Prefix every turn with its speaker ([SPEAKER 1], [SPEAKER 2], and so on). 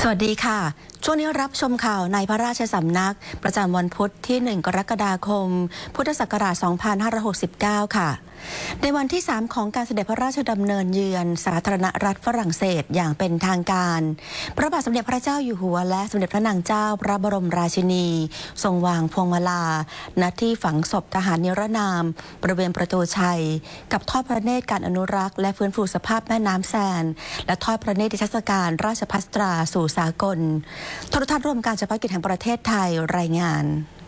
[SPEAKER 1] สวัสดีค่ะช่วงนี้รับชมข่าวในพระราชสำนักประจำวันพุธที่ 1 กรกฎาคม พุทธศักราช 2569 ค่ะ ในวันที่ 3 ของการเสด็จพระราชดำเนินเยือนสาธารณรัฐฝรั่งเศสอย่างเป็นทางการพระบาทสมเด็จพระเจ้าอยู่หัวและสมเด็จพระนางเจ้าพระบรมราชินีทรงวางพวงมาลาณที่ฝังศพทหารนิรนามบริเวณประตูชัยกับทอดพระเนตรการอนุรักษ์และฟื้นฟูสภาพแม่น้ำแซนและทอดพระเนตรนิทรรศการราชภัสตราสู่สากลโทรทัศน์รวมการเฉพาะกิจแห่งประเทศไทยรายงาน